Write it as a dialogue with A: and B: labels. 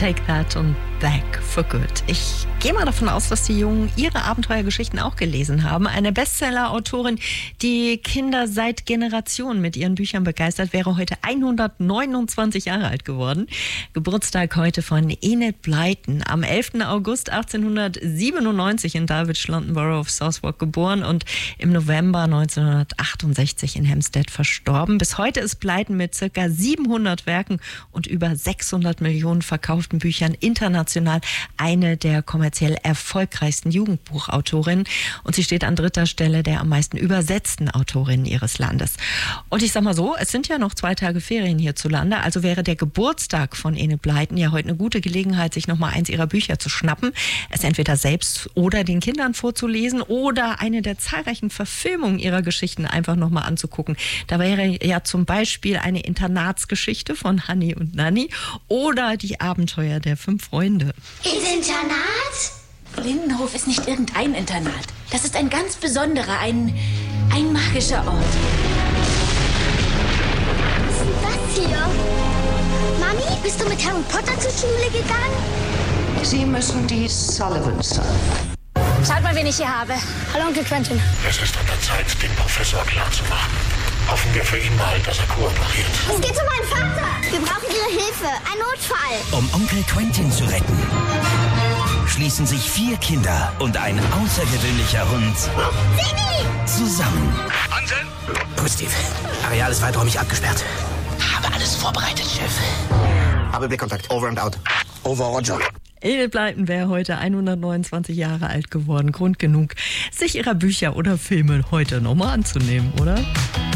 A: Take That und Back for Good. Ich gehe mal davon aus, dass die Jungen ihre Abenteuergeschichten auch gelesen haben. Eine Bestseller-Autorin, die Kinder seit Generationen mit ihren Büchern begeistert, wäre heute 129 Jahre alt geworden. Geburtstag heute von Enid Blyton. Am 11. August 1897 in Dulwich, London Borough of Southwark geboren und im November 1968 in Hampstead verstorben. Bis heute ist Blyton mit ca. 700 Werken und über 600 Millionen verkauften Büchern international eine der kommerziell erfolgreichsten Jugendbuchautorinnen. Und sie steht an dritter Stelle der am meisten übersetzten Autorinnen ihres Landes. Und ich sag mal so, es sind ja noch 2 Tage Ferien hierzulande, also wäre der Geburtstag von Enid Blyton ja heute eine gute Gelegenheit, sich nochmal eins ihrer Bücher zu schnappen, es entweder selbst oder den Kindern vorzulesen oder eine der zahlreichen Verfilmungen ihrer Geschichten einfach nochmal anzugucken. Da wäre ja zum Beispiel eine Internatsgeschichte von Hanni und Nanni oder die Abenteuer der 5 Freunde.
B: Ins Internat?
C: Lindenhof ist nicht irgendein Internat. Das ist ein ganz besonderer, ein magischer Ort.
B: Was ist denn das hier? Mami, bist du mit Harry Potter zur Schule gegangen?
D: Sie müssen die Sullivans sein.
C: Schaut mal, wen ich hier habe.
B: Hallo, Onkel Quentin.
E: Es ist an der Zeit, dem Professor klarzumachen. Hoffen wir für ihn mal, dass er kooperiert.
B: Es geht um meinen Vater. Wir brauchen Ihre Hilfe. Ein Notfall.
F: Um Onkel Quentin zu retten, schließen sich 4 Kinder und ein außergewöhnlicher Hund zusammen.
E: Hansen!
F: Gut, Steve. Areal ist weiträumig abgesperrt. Habe alles vorbereitet, Chef.
G: Habe Blickkontakt. Over and out.
F: Over, Roger.
A: Enid Blyton wäre heute 129 Jahre alt geworden. Grund genug, sich ihrer Bücher oder Filme heute nochmal anzunehmen, oder?